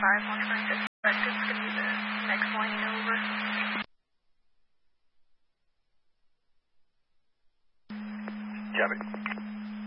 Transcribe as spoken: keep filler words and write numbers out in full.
five, one nine six. Correct, it's going to be the next line over. Copy.